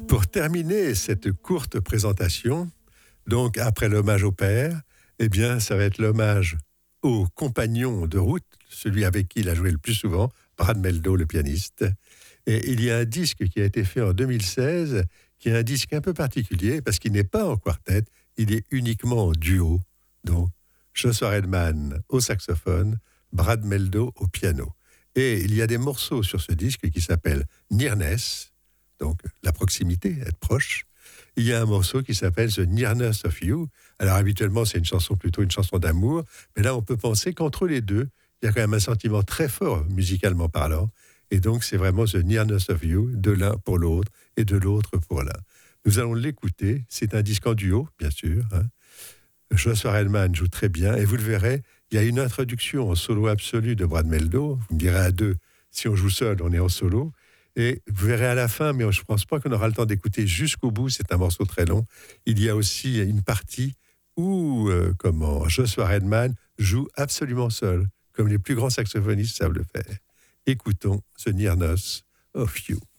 Pour terminer cette courte présentation, donc après l'hommage au père, eh bien, ça va être l'hommage au compagnon de route, celui avec qui il a joué le plus souvent, Brad Mehldau, le pianiste. Et il y a un disque qui a été fait en 2016, qui est un disque un peu particulier, parce qu'il n'est pas en quartet, il est uniquement en duo. Donc, Joshua Redman au saxophone, Brad Mehldau au piano. Et il y a des morceaux sur ce disque qui s'appellent Nearness, donc la proximité, être proche. Il y a un morceau qui s'appelle The Nearness of You. Alors habituellement, c'est plutôt une chanson d'amour, mais là, on peut penser qu'entre les deux, il y a quand même un sentiment très fort, musicalement parlant. Et donc, c'est vraiment The Nearness of You, de l'un pour l'autre et de l'autre pour l'un. Nous allons l'écouter. C'est un disque en duo, bien sûr. Joshua Redman joue très bien. Et vous le verrez, il y a une introduction en solo absolu de Brad Mehldau. Vous me direz à deux, si on joue seul, on est en solo. Et vous verrez à la fin, mais je ne pense pas qu'on aura le temps d'écouter jusqu'au bout, c'est un morceau très long. Il y a aussi une partie où Joshua Redman joue absolument seul, comme les plus grands saxophonistes savent le faire. Écoutons The Nearness of You.